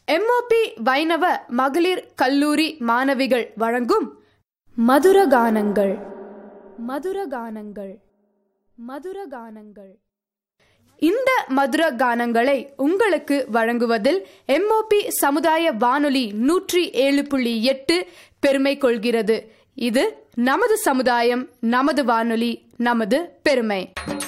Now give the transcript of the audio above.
MOP வைணவ மகளிர் கல்லூரி மாணவிகள் வழங்கும் மதுரகானங்கள் மதுரகானங்கள் மதுரகானங்கள். இந்த மதுர கானங்களை உங்களுக்கு வழங்குவதில் எம்ஓபி சமுதாய வானொலி 107.8 பெருமை கொள்கிறது. இது நமது சமுதாயம், நமது வானொலி, நமது பெருமை.